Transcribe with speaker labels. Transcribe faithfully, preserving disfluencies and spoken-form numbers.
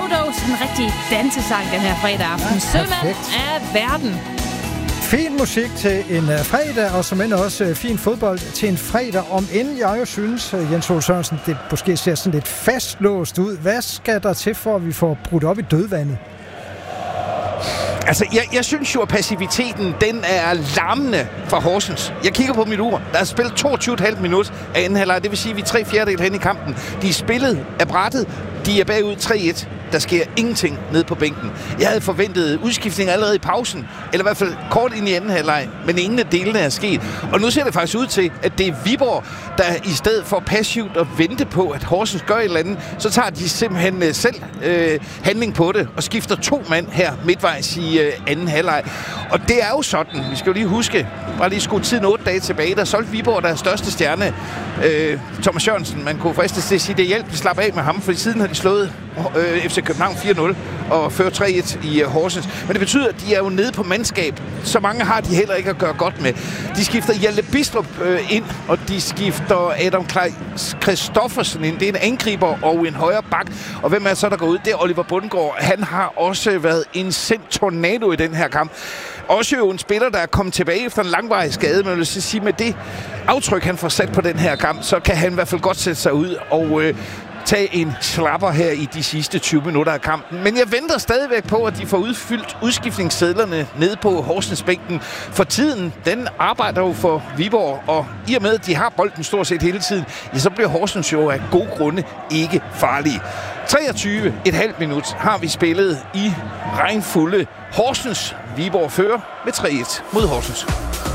Speaker 1: Dodos, en rigtig dansesang den her fredag aften. Ja, Sømand af verden.
Speaker 2: Fin musik til en uh, fredag, og som end også uh, fin fodbold til en fredag. Om end jeg jo synes, uh, Jens Ole Sørensen, det måske ser sådan lidt fastlåst ud. Hvad skal der til, for at vi får brudt op i dødvandet?
Speaker 3: Altså, jeg, jeg synes jo, at passiviteten, den er larmende fra Horsens. Jeg kigger på mit ur. Der er spillet toogtyve komma fem minut af anden halvleg. Det vil sige, at vi er tre fjerdedel hen i kampen. De er spillet af brættet. De er bagud tre et. Der sker ingenting ned på bænken. Jeg havde forventet udskiftning allerede i pausen, eller i hvert fald kort ind i anden halvleg, men ingen af delene er sket. Og nu ser det faktisk ud til, at det er Viborg, der i stedet for passivt at vente på, at Horsens gør et eller andet, så tager de simpelthen selv øh, handling på det, og skifter to mand her midtvejs i øh, anden halvleg. Og det er jo sådan, vi skal jo lige huske, bare lige skudt tiden otte dage tilbage, der solgte Viborg deres største stjerne, øh, Thomas Jørgensen. Man kunne fristes til at sige, det hjælp, vi slapper af med ham, for siden har de slået øh, F C København fire nul og fører tre et i uh, Horsens. Men det betyder, at de er jo nede på mandskab. Så mange har de heller ikke at gøre godt med. De skifter Hjalte Bistrup øh, ind, og de skifter Adam Christoffersen ind. Det er en angriber og en højre bak. Og hvem er så, der går ud? Det er Oliver Bundgaard. Han har også været en sendt tornado i den her kamp. Også jo en spiller, der er kommet tilbage efter en langvarig skade, men jeg vil sige, med det aftryk, han får sat på den her kamp, så kan han i hvert fald godt sætte sig ud og øh, tage en slapper her i de sidste tyve minutter af kampen. Men jeg venter stadigvæk på, at de får udfyldt udskiftningssedlerne nede på Horsensbænken. For tiden, den arbejder jo for Viborg, og i og med, at de har bolden stort set hele tiden, ja, så bliver Horsens jo af gode grunde ikke farlige. treogtyve komma fem minut har vi spillet i regnfulde Horsens. Viborg fører med tre et mod Horsens.